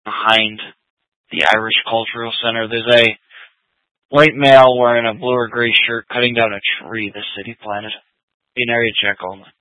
behind the Irish Cultural Center. There's a white male wearing a blue or gray shirt cutting down a tree the city planted. Be an area check only.